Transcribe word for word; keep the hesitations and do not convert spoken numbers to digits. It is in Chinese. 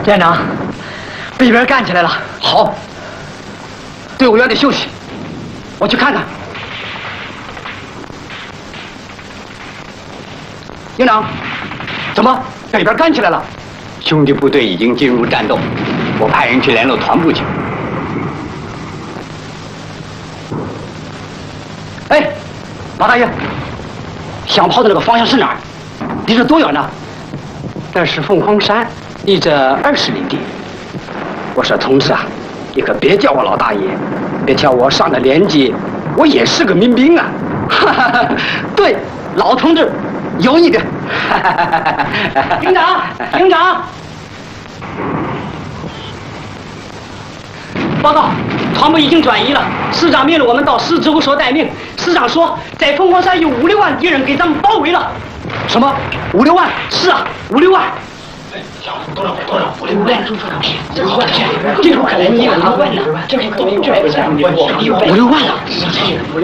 连长，北边干起来了。 好，队伍原地休息，我去看看。营长，怎么北边干起来了？ 兄弟部队已经进入战斗，我派人去联络团部去。 哎，马大爷，响炮的那个方向是哪儿？离这多远呢？ 那是凤凰山，离这二十里地。 我说同志啊，你可别叫我老大爷，别瞧我上了年纪，我也是个民兵啊。哈哈哈，对，老同志，有你的。 营长，营长，报告，团部已经转移了。师长命令我们到师指挥所待命。师长说，在凤凰山有五六万敌人给咱们包围了。 什么？五六万？ 是啊，五六万。 多少多少？五六万？这不可能， 这不可能，你五六万呢？这不可能，这五六万了。